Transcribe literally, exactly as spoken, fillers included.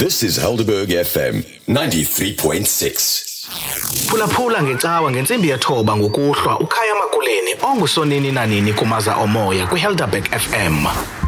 This is Helderberg F M ninety-three point six. Phula phula ngecawa ngensimbi yethoba ngokuhlwa ukhaya Makuleni ongusonini nanini kumaza omoya kwi Helderberg F M.